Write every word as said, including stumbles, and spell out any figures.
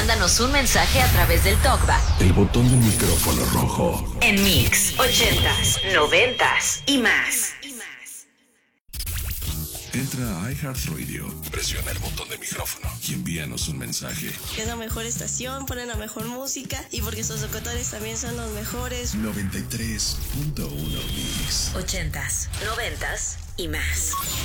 mándanos un mensaje a través del TalkBack. El botón del micrófono rojo. En Mix, ochentas, noventas y más. Entra a iHeartRadio, presiona el botón de micrófono y envíanos un mensaje. Es la mejor estación, ponen la mejor música y porque sus locutores también son los mejores. noventa y tres punto uno Mix. Ochentas, noventas y más.